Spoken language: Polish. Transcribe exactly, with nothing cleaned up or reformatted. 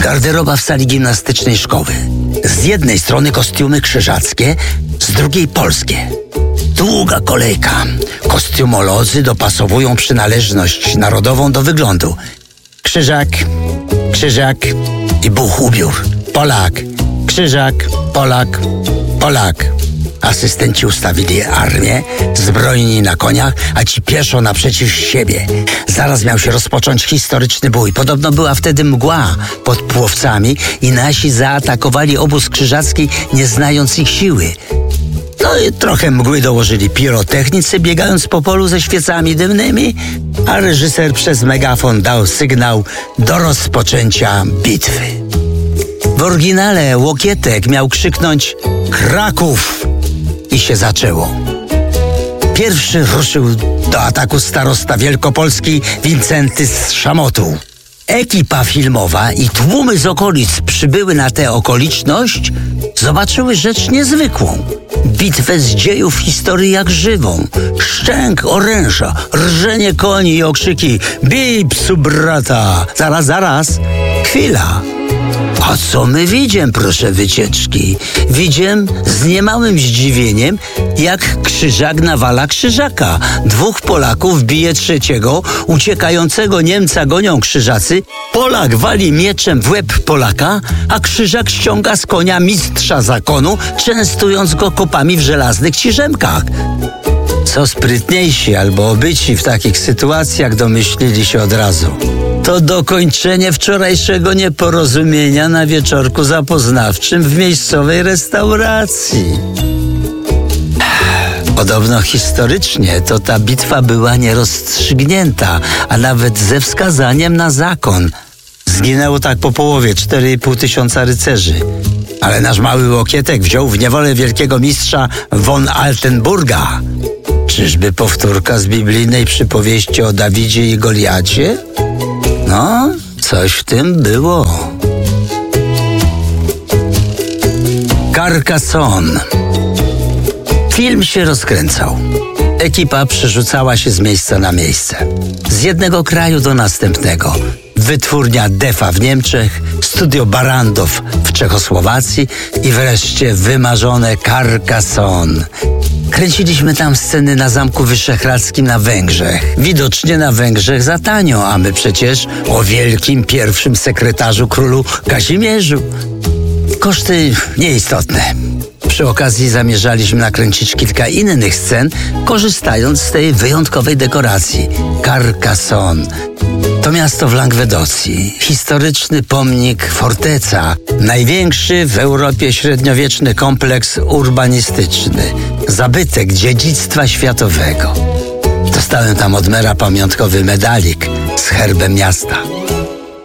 Garderoba w sali gimnastycznej szkoły. Z jednej strony kostiumy krzyżackie, z drugiej polskie. Długa kolejka. Kostiumolodzy dopasowują przynależność narodową do wyglądu. Krzyżak, krzyżak i buch ubiór. Polak, krzyżak, Polak, Polak. Asystenci ustawili armię, zbrojni na koniach, a ci pieszo naprzeciw siebie. Zaraz miał się rozpocząć historyczny bój. Podobno była wtedy mgła pod Płowcami i nasi zaatakowali obóz krzyżacki, nie znając ich siły. No i trochę mgły dołożyli pirotechnicy, biegając po polu ze świecami dymnymi, a reżyser przez megafon dał sygnał do rozpoczęcia bitwy. W oryginale Łokietek miał krzyknąć Kraków i się zaczęło. Pierwszy ruszył do ataku starosta wielkopolski Wincenty z Szamotu. Ekipa filmowa i tłumy z okolic przybyły na tę okoliczność, zobaczyły rzecz niezwykłą. Bitwę z dziejów historii jak żywą. Szczęk oręża, rżenie koni i okrzyki bij psu brata. Zaraz, zaraz, chwila. A co my widziem, proszę wycieczki? Widziem z niemałym zdziwieniem, jak krzyżak nawala krzyżaka. Dwóch Polaków bije trzeciego, uciekającego Niemca gonią krzyżacy, Polak wali mieczem w łeb Polaka, a krzyżak ściąga z konia mistrza zakonu, częstując go kopami w żelaznych ciżemkach. Co sprytniejsi albo obyci w takich sytuacjach domyślili się od razu. To dokończenie wczorajszego nieporozumienia na wieczorku zapoznawczym w miejscowej restauracji. Podobno historycznie to ta bitwa była nierozstrzygnięta, a nawet ze wskazaniem na zakon. Zginęło tak po połowie cztery i pół tysiąca rycerzy. Ale nasz mały Łokietek wziął w niewolę wielkiego mistrza von Altenburga. Czyżby powtórka z biblijnej przypowieści o Dawidzie i Goliacie? No, coś w tym było. Carcassonne. Film się rozkręcał. Ekipa przerzucała się z miejsca na miejsce. Z jednego kraju do następnego. Wytwórnia Defa w Niemczech, studio Barandow w Czechosłowacji i wreszcie wymarzone Carcassonne. Kręciliśmy tam sceny na Zamku Wyszehradzkim na Węgrzech. Widocznie na Węgrzech za tanio, a my przecież o wielkim pierwszym sekretarzu królu Kazimierzu. Koszty nieistotne. Przy okazji zamierzaliśmy nakręcić kilka innych scen, korzystając z tej wyjątkowej dekoracji. Carcassonne. To miasto w Langwedocji. Historyczny pomnik forteca. Największy w Europie średniowieczny kompleks urbanistyczny. Zabytek dziedzictwa światowego. Dostałem tam od mera pamiątkowy medalik z herbem miasta.